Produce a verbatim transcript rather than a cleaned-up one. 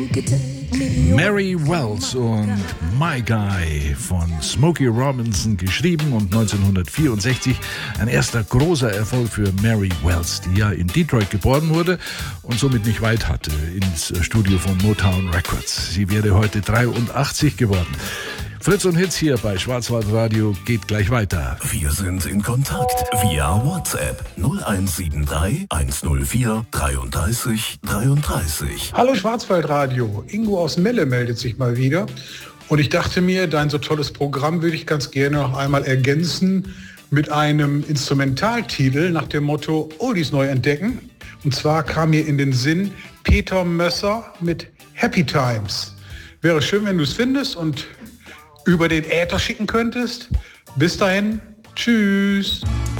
Mary Wells und My Guy von Smokey Robinson geschrieben und neunzehnhundertvierundsechzig ein erster großer Erfolg für Mary Wells, die ja in Detroit geboren wurde und somit nicht weit hatte ins Studio von Motown Records. Sie wäre heute dreiundachtzig geworden. Fritz und Hits hier bei Schwarzwaldradio geht gleich weiter. Wir sind in Kontakt via WhatsApp null eins sieben drei eins null vier dreiunddreißig dreiunddreißig. Hallo Schwarzwaldradio, Ingo aus Melle meldet sich mal wieder. Und ich dachte mir, dein so tolles Programm würde ich ganz gerne noch einmal ergänzen mit einem Instrumentaltitel nach dem Motto Oldies neu entdecken. Und zwar kam mir in den Sinn Peter Mösser mit Happy Times. Wäre schön, wenn du es findest und über den Äther schicken könntest. Bis dahin, tschüss.